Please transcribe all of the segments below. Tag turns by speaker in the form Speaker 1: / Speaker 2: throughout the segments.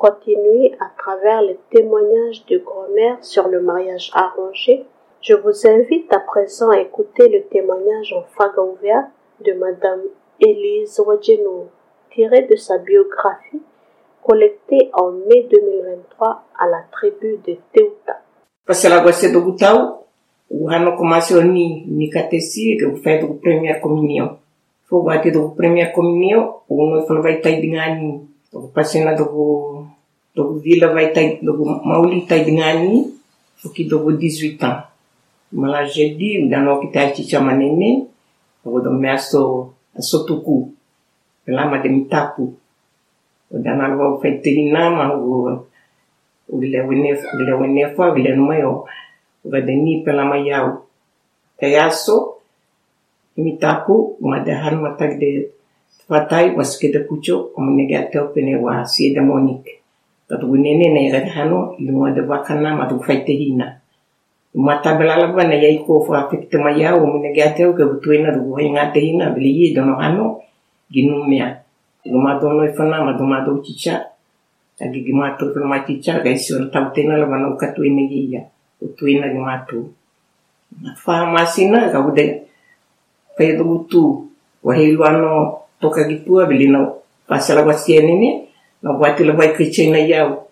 Speaker 1: continuer à travers les témoignages de grand-mère sur le mariage arrangé, je vous invite à présent à écouter le témoignage en Fagaouvea de Madame Élise Wadjeno, tiré de sa biographie collectée en mai 2023 à la tribu de Teuta.
Speaker 2: O ano começou ni cateci que fez a primeira comunhão. Foi bater a primeira comunhão, o nós falou vai estar dingani. O passeio do vila vai estar do mauli estar dingani, porque do 18 ans. Mas já di, da no que tá te chama neném, o do meso a sotuku. Pela ma de mitapu. O da na vai feiterina, mas o lewene foi, ele não é o Vadeni pela mayau. Tayaso, imitaku, madahan matag de fatay, was kita kucho, omunegate penewa, si da Monique. Tatugunene na iradhano, ilunga de vakana, matufaytehina. Matabelalaban na yay ko fa afekte mayau, omunegate o gabutuina, duguhingatehina, biliyi, donohano, ginumia. Gumadono ifana, madumado chicha, agigimato pela chicha, gaisyon tabtena laban ukatuine giya. Utuina ni matu. Farmasina ka ude kaya tu wahiluano toka gipua bilina pasala wasiene ni na wati la bai kichina yao.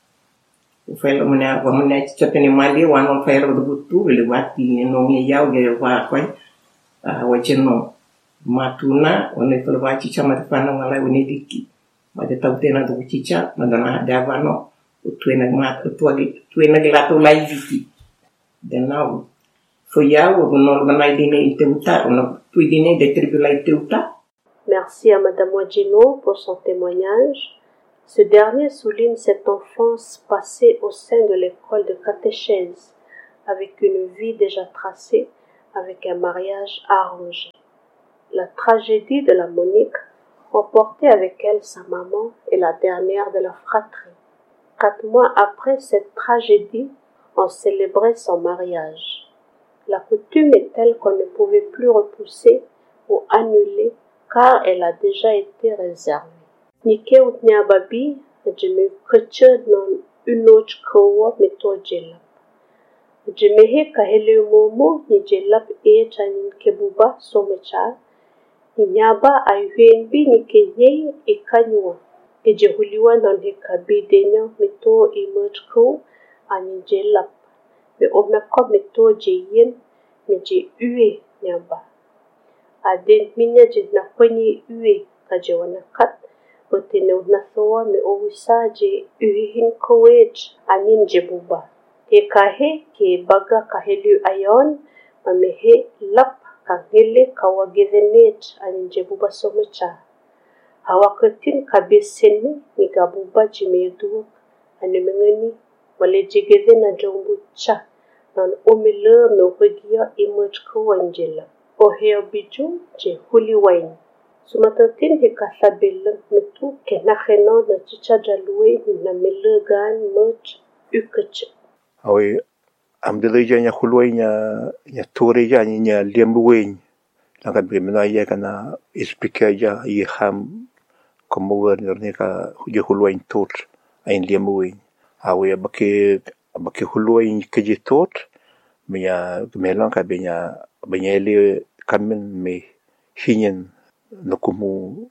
Speaker 2: Ufaila muna chapeni mali wano faila tu bili wati no ngi yao ge wa kwai wajeno matuna one fala wati chama tafana ngala une diki. Made tabtena do chicha madana davano utuina mat tuina glato laiviti. Denau foyao no organidine Teuta no tuidine de tribulai Teuta.
Speaker 1: Merci à Madame Wadjeno pour son témoignage. Ce dernier souligne cette enfance passée au sein de l'école de catéchèse, avec une vie déjà tracée, avec un mariage arrangé. La tragédie de la Monique emportait avec elle sa maman et la dernière de la fratrie. 4 mois après cette tragédie, on célébrait son mariage. La coutume est telle qu'on ne pouvait plus repousser ou annuler car elle a déjà été réservée. Nike utnyababi jeme keche non unoch kowa meto jelap. Jeme he kahele momo ni jelap e chanin kebuba somecha. Nyaba ayuenbi ni kenye e kanywa. Ejehuliwa non he kabidenya meto emerge ko ani jelap. Me omeko meto jeyen me je ue nyaba. Aden minya je na kwenye ue kaje wanakat. Otene unathoa me owisa je uhihin kowej anin jebuba. He kahe ke baga kahelu ayon mamehe lap kahele kawagethenet anin jebuba somecha. Hawakatin kabeseni ni gabuba jimedu anemengani wale jegede na jombucha nan omele me ohegia image kawanjela. Oheo biju je huli wain. Sumatatin he kasabel metu kenacheno na chicha jalue ni na melegan much ukache.
Speaker 3: Awe amdeleja nya hulwai nya toreja nya lembuwen. Naka bimena ya kana ispikeja i ham komo ne ka je hulwai tot ein lembuwen. Awe abake hulwai keje tot menya melan ka benya le kamen me hinen nokumu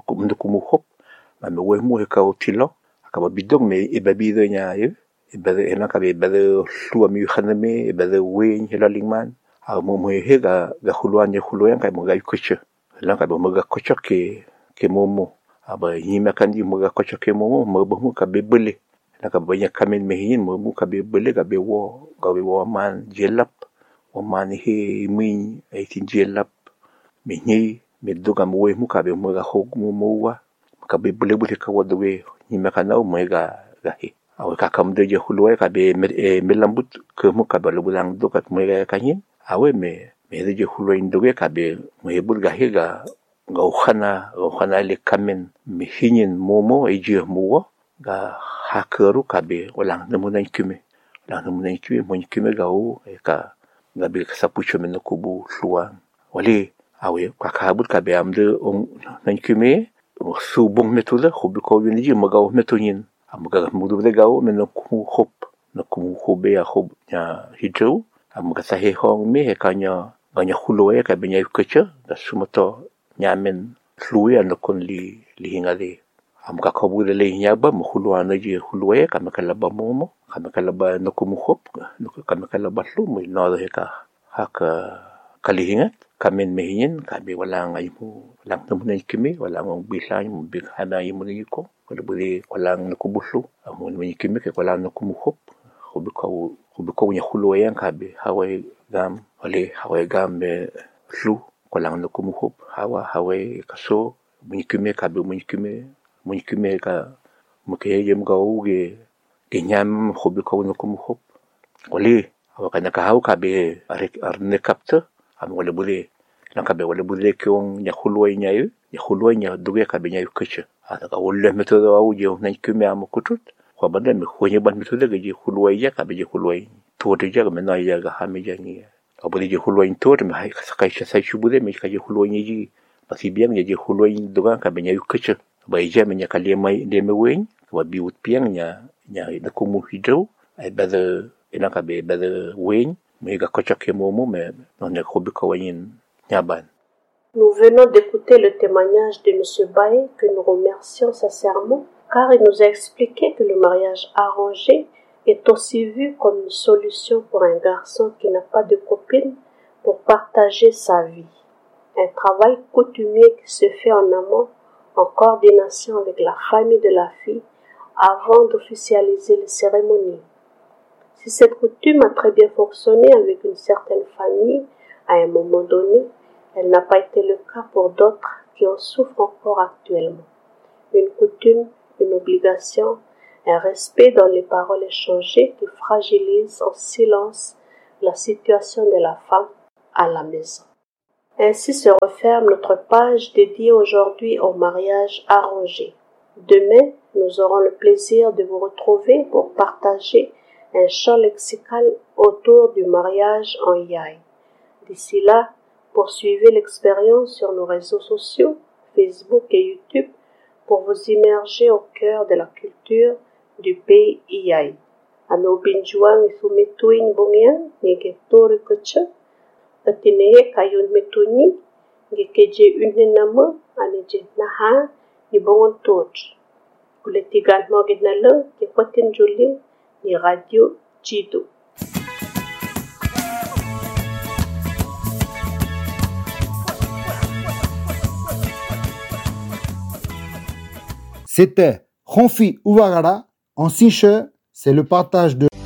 Speaker 3: hop ma me wemu he ka otilo ka bidong me ibabido nya ibade ena ka ibade lua mi khaname ibade wen hela lingman a mo he ga hulwan ka mo ga kuche la ka mo ga kuche ke momo aba hima kandi mo ga kuche ke momo mo bo ka bebele la ka banya kamen me hin mo ka bebele ka be wo man jelap o man he min ai tin jelap me ni me doga mo we mu ka be mo ga hog mo wa ka be bule ka wodwe ni me kana o mo ga he awe ka kam de je hulwe ka be me lambut ke mo ka be bulang do ka mo ga kanyin awe me de je hulwe ndoge ka be mo he bul ga he ga khana le kamen me hinin momo e je mo ga hakeru ka be walang de mo na kume la no mo kume ga o e ka ga be ka sapucho me no kubu lua wale awe ka bul ka be amde on nan kume subong metode hobi ko winji mo ga o metonin Amaga mudu legao me no kumu hop no kumu hobe a hob nya hidro amaga sahe hong me he kanya huloe ka benya yukacha da sumato nyamen hlui an kon li hinga de amaga kabu le hinyaba mo hulwa na ji huloe ka makalaba momo ka makalaba no kumu hop no ka makalaba hlu mo no he ka haka kalihingat kamen mehin kabe wala ngai mo lang no na kimi wala ngong bisa mo big hana yimo ni ko wala buli wala nakubuslu amon mo kimi ke wala nakumuhop hubiko nya huloe yang kabe hawai gam ole hawai gam be flu wala nakumuhop hawai kaso mo kimi kabe mo kimi ka mo ke yem ga uge kenyam hubiko nakumuhop ole awakana ka haw kabe arne kapta am wala buli lang kabe wala buli kyong nya huloe nya duge kabe nya yukacha ada ka ulle metodo au je na kimi am kutut ko banda me ko ban metodo ga je hulwai ya ka be je hulwai to de ja me na ya ga ha me ja ni abudi je hulwai to de me ha ka sai shubude me ka je hulwai ni ji pasi biang je hulwai duga ka be nya yukacha ba je me nya ka le me wen ko bi ut piang nya da ko mu hidro ai ba de ina ka be ba de wen me ga ko cha ke mo me no ne ko bi ko wen nya ban.
Speaker 1: Nous venons d'écouter le témoignage de M. Bae, que nous remercions sincèrement, car il nous a expliqué que le mariage arrangé est aussi vu comme une solution pour un garçon qui n'a pas de copine pour partager sa vie. Un travail coutumier qui se fait en amont, en coordination avec la famille de la fille, avant d'officialiser les cérémonies. Si cette coutume a très bien fonctionné avec une certaine famille à un moment donné, elle n'a pas été le cas pour d'autres qui en souffrent encore actuellement. Une coutume, une obligation, un respect dans les paroles échangées qui fragilise en silence la situation de la femme à la maison. Ainsi se referme notre page dédiée aujourd'hui au mariage arrangé. Demain, nous aurons le plaisir de vous retrouver pour partager un champ lexical autour du mariage en Yai. D'ici là, poursuivez l'expérience sur nos réseaux sociaux, Facebook et YouTube, pour vous immerger au cœur de la culture du pays Iai. Ano binjuang isumetuin bongian, ngegetori keche, atinehe kayun metuni, ngekeje unenama, aneje naha, ni bongon tot. Kuletigal mo ginala, kekwatin juli, ni radio Jido.
Speaker 4: C'était Ronfi Uvagara en Siche, c'est le partage de